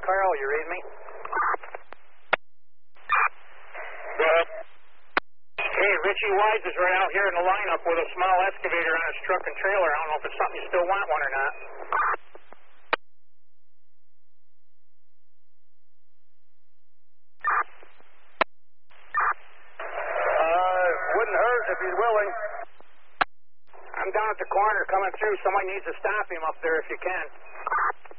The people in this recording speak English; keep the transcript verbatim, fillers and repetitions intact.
Carl, you read me? Go ahead. Hey, Richie Wise is right out here in the lineup with a small excavator on his truck and trailer. I don't know if it's something you still want one or not. Uh, wouldn't hurt if he's willing. I'm down at the corner coming through. Somebody needs to stop him up there if you can.